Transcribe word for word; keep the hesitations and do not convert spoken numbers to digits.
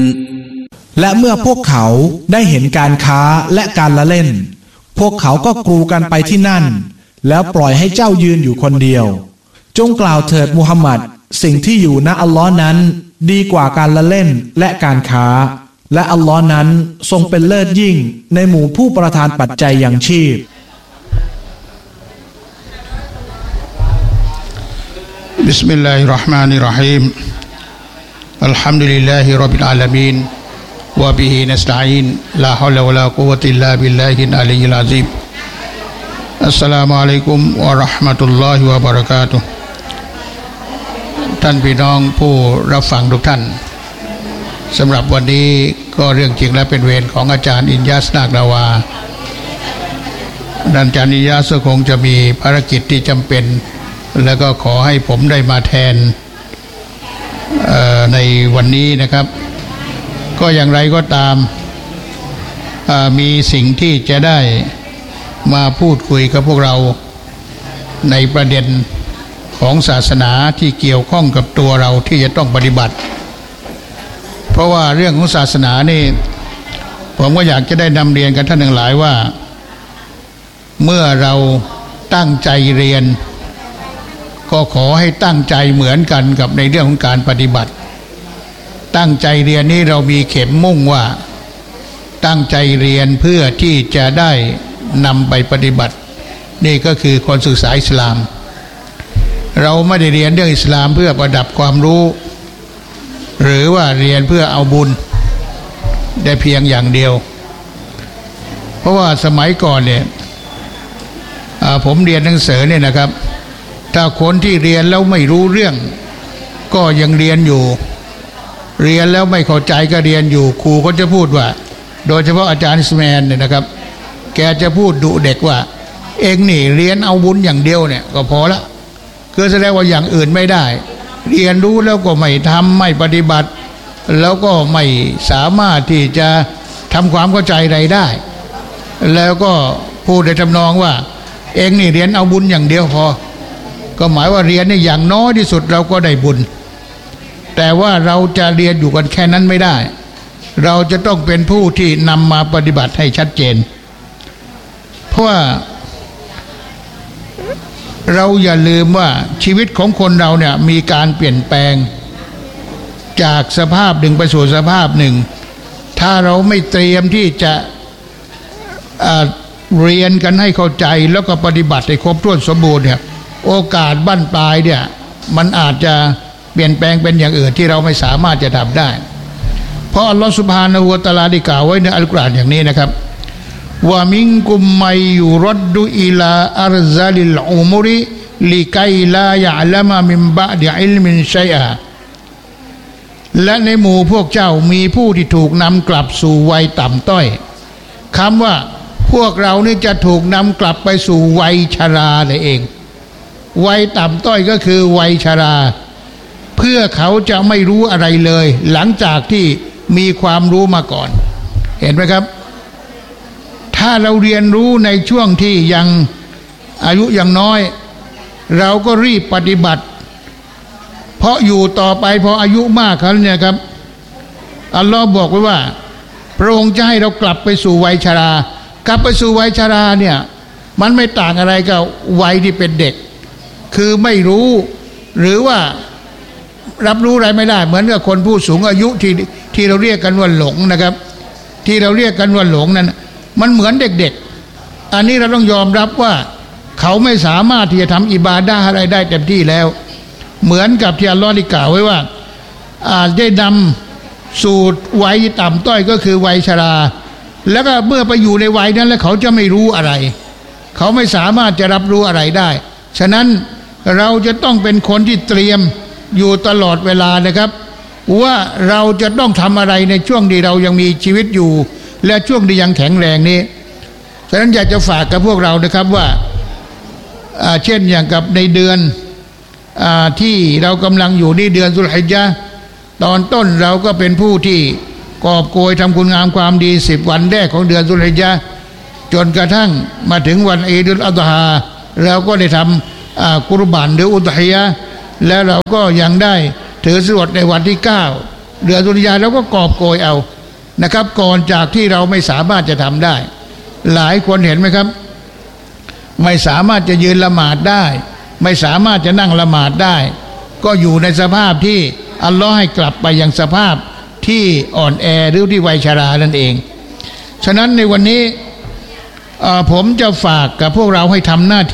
และเมื่อพวกเขาได้เห็นการค้าและการละเล่นพวกเขาก็กรูกันไปที่นั่นแล้วปล่อยให้เจ้ายืนอยู่คนเดียวจงกล่าวเถิดมุฮัมมัดสิ่งที่อยู่ณอัลลอฮ์นั้นดีกว่าการละเล่นและการค้าและอัลลอฮ์นั้นทรงเป็นเลิศยิ่งในหมู่ผู้ประทานปัจจัยยังชีพบิสมิลลาฮิรเราะห์มานิรเราะฮีมอัลฮัมดุลิลลาฮิร็อบบิลอาลามีนวะบิฮินัสตะอีนลาฮอลลาวะลากุวะติลลาบิลลาฮิลอะลียิลอะซีมอัสสลามุอะลัยกุมวะเราะห์มะตุลลอฮิวะบะเราะกาตุฮ์ท่านพี่น้องผู้รับฟังทุกท่านสำหรับวันนี้ก็เรื่องจริงและเป็นเวรของอาจารย์อินยาสนาคนาวาอาจารย์อินยาสคงจะมีภารกิจที่จำเป็นแล้วก็ขอให้ผมได้มาแทนในวันนี้นะครับก็อย่างไรก็ตามมีสิ่งที่จะได้มาพูดคุยกับพวกเราในประเด็นของศาสนาที่เกี่ยวข้องกับตัวเราที่จะต้องปฏิบัติเพราะว่าเรื่องของศาสนานี่ผมก็อยากจะได้นำเรียนกับท่านทั้งหลายว่าเมื่อเราตั้งใจเรียนก็ขอให้ตั้งใจเหมือนกันกับในเรื่องของการปฏิบัติตั้งใจเรียนนี้เรามีเข็มมุ่งว่าตั้งใจเรียนเพื่อที่จะได้นำไปปฏิบัตินี่ก็คือคนศึกษาอิสลามเราไม่ได้เรียนเรื่องอิสลามเพื่อประดับความรู้หรือว่าเรียนเพื่อเอาบุญได้เพียงอย่างเดียวเพราะว่าสมัยก่อนเนี่ยผมเรียนหนังสือเนี่ยนะครับถ้าคนที่เรียนแล้วไม่รู้เรื่องก็ยังเรียนอยู่เรียนแล้วไม่เข้าใจก็เรียนอยู่ครูก็จะพูดว่าโดยเฉพาะอาจารย์อิสมาอิลเนี่ยนะครับแกจะพูดดุเด็กว่าเองนี่เรียนเอาบุญอย่างเดียวเนี่ยก็พอละคือแสดงว่าอย่างอื่นไม่ได้เรียนรู้แล้วก็ไม่ทำไม่ปฏิบัติแล้วก็ไม่สามารถที่จะทำความเข้าใจใดได้แล้วก็พูดในทำนองว่าเองนี่เรียนเอาบุญอย่างเดียวพอก็หมายว่าเรียนนี่อย่างน้อยที่สุดเราก็ได้บุญแต่ว่าเราจะเรียนอยู่กันแค่นั้นไม่ได้เราจะต้องเป็นผู้ที่นำมาปฏิบัติให้ชัดเจนเพราะว่าเราอย่าลืมว่าชีวิตของคนเราเนี่ยมีการเปลี่ยนแปลงจากสภาพหนึ่งไปสู่สภาพหนึ่งถ้าเราไม่เตรียมที่จะเรียนกันให้เข้าใจแล้วก็ปฏิบัติให้ครบถ้วนสมบูรณ์เนี่ยโอกาสบั้นปลายเนี่ยมันอาจจะเปลี่ยนแปลงเป็นอย่างอื่นที่เราไม่สามารถจะทำได้เพราะอัลลอฮฺซุบฮานะฮูวะตะอาลาได้กล่าวไว้ในอัลกุรอานอย่างนี้นะครับว่ามิงกุมมัยยุรดดุอิลาอัรซาลิลอุมุริลิกัยลายะละมะมินบะดิอิลมินชัยอะและในหมู่พวกเจ้ามีผู้ที่ถูกนำกลับสู่วัยต่ำต้อยคำว่าพวกเรานี่จะถูกนำกลับไปสู่วัยชราเลยเองวัยต่ำต้อยก็คือวัยชราเพื่อเขาจะไม่รู้อะไรเลยหลังจากที่มีความรู้มาก่อนเห็นไหมครับถ้าเราเรียนรู้ในช่วงที่ยังอายุยังน้อยเราก็รีบปฏิบัติเพราะอยู่ต่อไปพออายุมากแล้วเนี่ยครับอัลลอฮ์บอกไว้ว่าพระองค์จะให้เรากลับไปสู่วัยชรากลับไปสู่วัยชราเนี่ยมันไม่ต่างอะไรกับวัยที่เป็นเด็กคือไม่รู้หรือว่ารับรู้อะไรไม่ได้เหมือนกับคนผู้สูงอายุที่ที่เราเรียกกันว่าหลงนะครับที่เราเรียกกันว่าหลงนั้นมันเหมือนเด็กๆอันนี้เราต้องยอมรับว่าเขาไม่สามารถที่จะทำอิบาดะห์อะไรได้เต็มที่แล้วเหมือนกับที่อัลลอฮ์ได้กล่าวไว้ว่าอาจได้นำสู่วัยต่ำต้อยก็คือวัยชราแล้วก็เมื่อไปอยู่ในวัยนั้นแล้วเขาจะไม่รู้อะไรเขาไม่สามารถจะรับรู้อะไรได้ฉะนั้นเราจะต้องเป็นคนที่เตรียมอยู่ตลอดเวลานะครับว่าเราจะต้องทำอะไรในช่วงที่เรายังมีชีวิตอยู่และช่วงที่ยังแข็งแรงนี้ฉะนั้นอยากจะฝากกับพวกเรานะครับว่าเช่นอย่างกับในเดือนที่เรากำลังอยู่นี่เดือนซุลฮิจญะห์ตอนต้นเราก็เป็นผู้ที่กอบโกยทำคุณงามความดีสิบวันแรกของเดือนซุลฮิจญะห์จนกระทั่งมาถึงวันอีดุลอัฎฮาเราก็ได้ทำกุรบานหรืออุฎฮิยะห์แล้วเราก็ยังได้ถือศีลอดในวันที่เก้าเหลือดุนยาแล้วก็กอบโกยเอานะครับก่อนจากที่เราไม่สามารถจะทำได้ หลายคนเห็นไหมครับไม่สามารถจะยืนละหมาดได้ไม่สามารถจะนั่งละหมาดได้ก็อยู่ในสภาพที่อัลลอฮ์ให้กลับไปยังสภาพที่อ่อนแอหรือที่วัยชรานั่นเองฉะนั้นในวันนี้ผมจะฝากกับพวกเราให้ทำหน้าที่